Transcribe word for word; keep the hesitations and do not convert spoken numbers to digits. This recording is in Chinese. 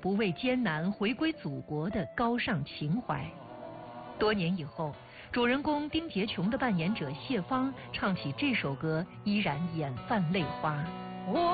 不畏艰难回归祖国的高尚情怀。多年以后，主人公丁洁琼的扮演者谢芳唱起这首歌，依然眼泛泪花。我